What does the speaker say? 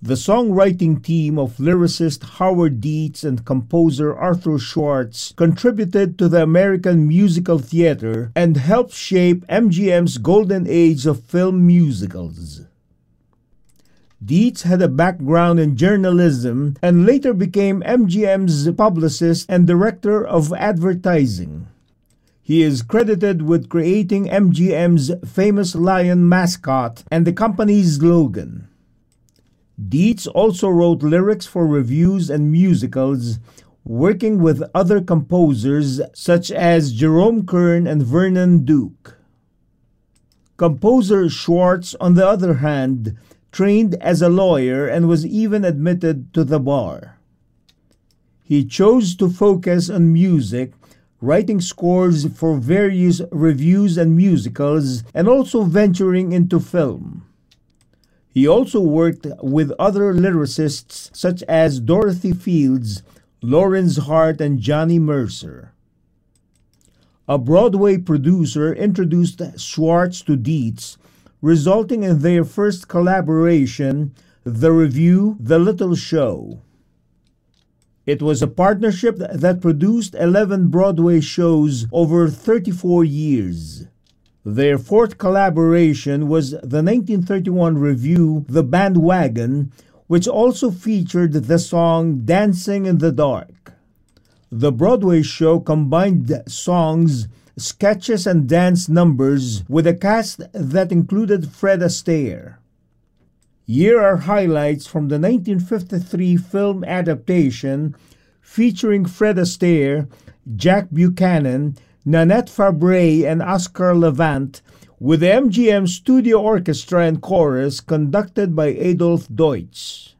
The songwriting team of lyricist Howard Dietz and composer Arthur Schwartz contributed to the American musical theater and helped shape MGM's golden age of film musicals. Dietz had a background in journalism and later became MGM's publicist and director of advertising. He is credited with creating MGM's famous lion mascot and the company's slogan. Dietz also wrote lyrics for revues and musicals, working with other composers such as Jerome Kern and Vernon Duke. Composer Schwartz, on the other hand, trained as a lawyer and was even admitted to the bar. He chose to focus on music, writing scores for various revues and musicals, and also venturing into film. He also worked with other lyricists such as Dorothy Fields, Lawrence Hart, and Johnny Mercer. A Broadway producer introduced Schwartz to Dietz, resulting in their first collaboration, the revue The Little Show. It was a partnership that produced 11 Broadway shows over 34 years. Their fourth collaboration was the 1931 revue The Bandwagon, which also featured the song Dancing in the Dark. The Broadway show combined songs, sketches, and dance numbers with a cast that included Fred Astaire. Here are highlights from the 1953 film adaptation featuring Fred Astaire, Jack Buchanan, Nanette Fabray, and Oscar Levant, with the MGM Studio Orchestra and Chorus conducted by Adolph Deutsch.